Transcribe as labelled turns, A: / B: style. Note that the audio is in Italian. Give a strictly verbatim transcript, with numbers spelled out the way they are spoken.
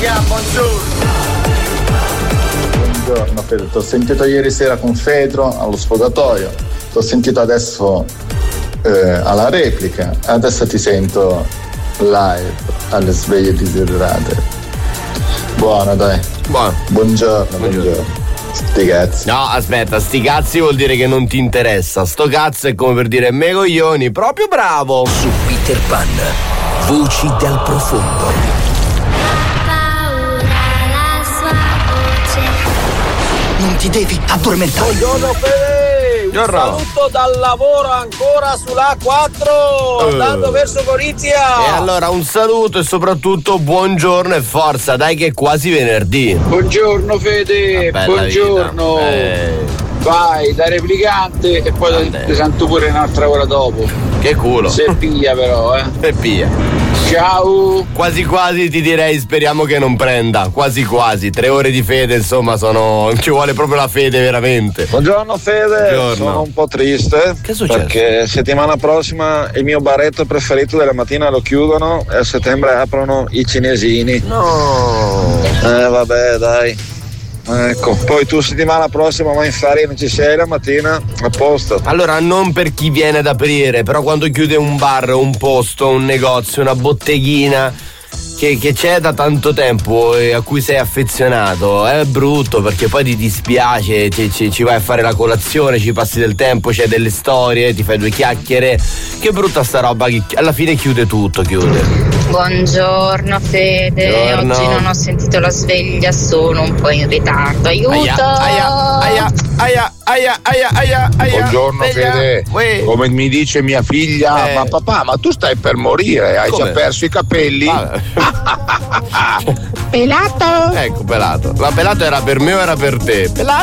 A: raga, buongiorno.
B: Buongiorno Fede, ti ho sentito ieri sera con Fedro allo sfogatoio, ti ho sentito adesso eh, alla replica, adesso ti sento live alle sveglie desiderate. Buono dai.
C: Buono.
B: Buongiorno, buongiorno. buongiorno. Sti cazzi.
C: No, aspetta, sti cazzi vuol dire che non ti interessa. Sto cazzo è come per dire me coglioni, proprio bravo.
D: Su Peter Pan, voci dal profondo. Non ti devi addormentare.
A: Buongiorno Fede, un saluto dal lavoro ancora sull'A quattro, andando uh. verso Gorizia.
C: E allora un saluto e soprattutto buongiorno e forza, dai che è quasi venerdì.
A: Buongiorno Fede, buongiorno. Eh. Vai, da replicante e poi ti sento pure un'altra ora dopo.
C: Che culo.
A: Se piglia però, eh.
C: Se piglia.
A: Ciao.
C: Quasi quasi ti direi speriamo che non prenda. Quasi quasi. Tre ore di fede, insomma, sono. Ci vuole proprio la fede veramente.
E: Buongiorno Fede. Buongiorno. Sono un po' triste.
C: Che è successo?
E: Perché settimana prossima il mio baretto preferito della mattina lo chiudono e a settembre aprono i cinesini.
C: No.
E: Eh vabbè dai. Ecco, poi tu settimana prossima vai in ferie, non ci sei la mattina, a posto.
C: Allora, non per chi viene ad aprire, però quando chiude un bar, un posto, un negozio, una botteghina che, che c'è da tanto tempo e a cui sei affezionato, è brutto perché poi ti dispiace, ci, ci, ci vai a fare la colazione, ci passi del tempo, c'è delle storie, ti fai due chiacchiere. Che brutta sta roba che alla fine chiude tutto, chiude.
F: Buongiorno Fede,
C: Buongiorno.
F: Oggi non ho sentito la sveglia, sono un po' in ritardo, aiuto!
C: Aia, aia, aia, aia, aia, aia, aia, aia.
G: Buongiorno
C: sveglia.
G: Fede,
C: Uè.
G: Come mi dice mia figlia,
C: Eh.
G: ma papà, ma tu stai per morire, hai
C: Come?
G: già perso i capelli?
C: Pelato! Ecco, pelato. Ma pelato era per me o era per te? Pelato!